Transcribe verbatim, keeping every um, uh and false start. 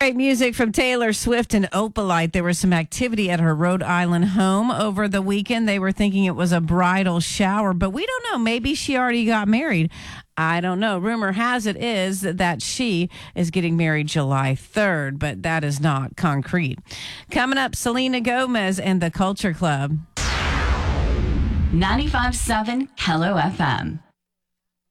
Great music from Taylor Swift and Opalite. There was some activity at her Rhode Island home over the weekend. They were thinking it was a bridal shower, but we don't know. Maybe she already got married. I don't know. Rumor has it is that she is getting married July third, but that is not concrete. Coming up, Selena Gomez and the Culture Club. ninety-five point seven Hello F M.